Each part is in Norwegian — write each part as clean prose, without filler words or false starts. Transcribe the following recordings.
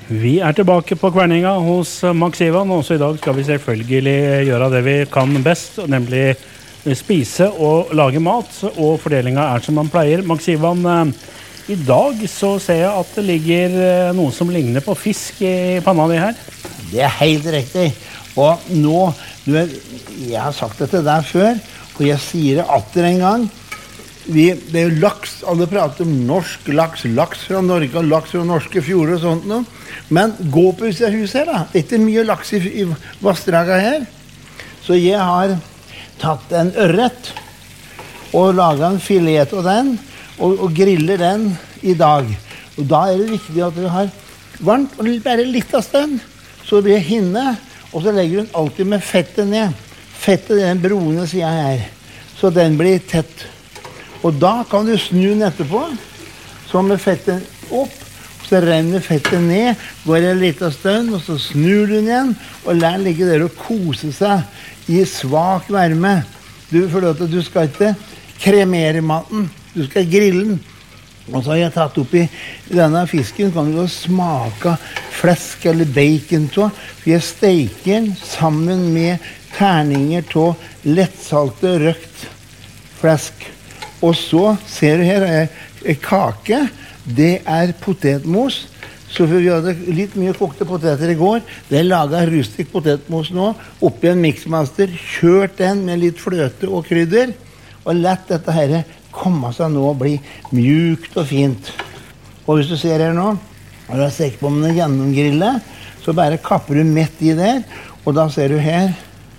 Vi tilbake på Kverninga hos Max Ivan, og så I dag skal vi selvfølgelig gjøre det vi kan best, nemlig spise og lage mat, og fordelingen som man pleier. Max Ivan, I dag så ser jeg at det ligger noe som ligner på fisk I panna di her. Det helt riktig. Og nå, jeg har sagt det til deg før, og jeg sier det atter en gang, det jo laks, alle prater om norsk laks, laks fra Norge og laks fra norske fjorder og sånt noe. Men gå på huset her da. Det ikke mye laks I vassdraget her. Så jeg har tatt en ørret og laget en filet av den og griller den I dag. Og da det viktig at du har varmt og bare litt av stund. Så blir det hinne, og så legger du alltid med fettet ned. Fettet den brune siden her. Så den blir tett. Og da kan du snu den etterpå, så med fettet opp, så renner fettet ned, går en liten stund, og så snur du den igjen, og lær den ligge der og kose seg I svak varme. For du skal ikke kremere maten, du skal grille den. Og så har jeg tatt opp I denne fisken, kan du smake flesk eller bacon til, for jeg steker den sammen med terninger til lettsalte røkt flesk. Og så ser du her kake, det potetmos. Så vi hadde litt mye kokte poteter I går. Det laget rustik potetmos nå, oppi en mixmaster, kjørt den med litt fløte og krydder, og lett dette her komme seg nå og bli mjukt og fint. Og hvis du ser her nå, og du har stekt på med en gjennomgrille, så bare kapper du midt I der, og da ser du her.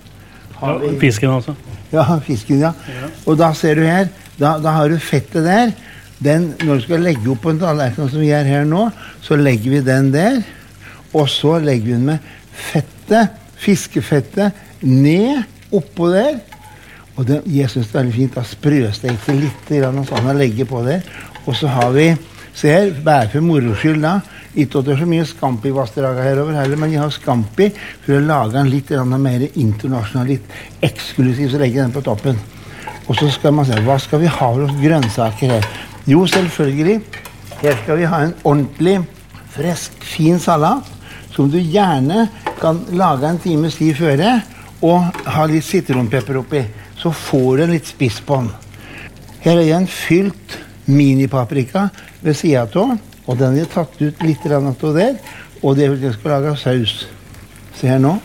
Fisken altså. Ja, fisken, ja. Og da ser du her, da har du fettet der. Når du skal legge opp på en tallerken som vi her nå, så legger vi den der, og så legger vi den med fettet, fiskefettet, ned oppå der. Og jeg synes det veldig fint, da sprøstekte litt sånn å legge på der. Og så har vi, se her, bare for moroskyld da, ikke at det så mye Scampi-vassdraget her over heller, men jeg har Scampi for å lage den litt mer internasjonal, litt eksklusiv, så legger jeg den på toppen. Og så skal man se, hva skal vi ha for grønnsaker her? Jo, selvfølgelig, her skal vi ha en ordentlig, frisk, fin salat, som du gjerne kan lage en times tid før, og ha litt citronpepper oppi, så får du en litt spiss på den. Her jeg en fylt minipaprika ved siden av, og den har jeg tatt ut litt av der, og det jeg skal lage saus. Se her nå.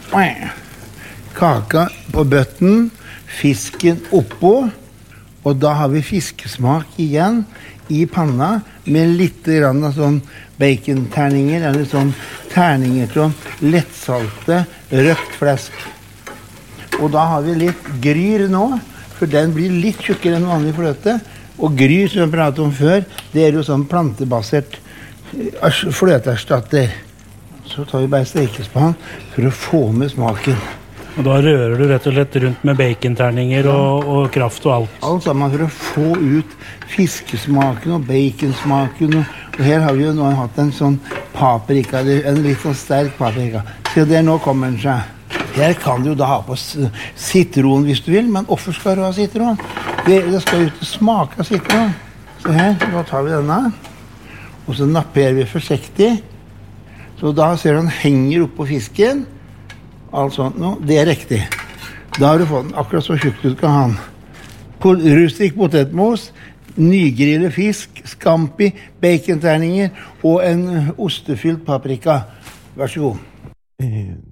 Kaka på bøtten, fisken oppå, og da har vi fiskesmak igjen I panna med litt sånn baconterninger, eller sånn terninger til lettsalte røkt flesk. Og da har vi litt gryr nå, for den blir litt tjukkere enn vanlig fløte. Og gryr, som jeg pratet om før, det jo sånn plantebasert fløteerstatter. Så tar vi bare stekespann for å få med smaken. Og da rører du rett og slett rundt med baconterninger og kraft og alt. Alt sammen for å få ut fiskesmaken og baconsmaken. Og her har vi jo nå hatt en sånn paprika, en litt sånn sterk paprika. Se der nå kommer den seg. Her kan du da ha på citron hvis du vil, men hvorfor skal du ha citron? Det skal jo ikke smake av citron. Så her, da tar vi denne. Og så napper vi forsiktig. Så da ser du den henger opp på fisken. Alt sånt nå, det riktig. Da har du fått den akkurat så tjukk du skal ha den. Rustik potetmos, nygrillet fisk, Scampi, baconterninger og en ostefylt paprika. Vær så god.